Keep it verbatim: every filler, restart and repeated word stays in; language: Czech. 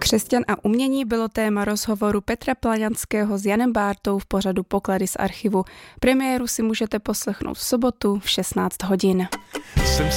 Křesťan a umění bylo téma rozhovoru Petra Plaňanského s Janem Bártou v pořadu Poklady z archivu. Premiéru si můžete poslechnout v sobotu v šestnáct hodin. Jsem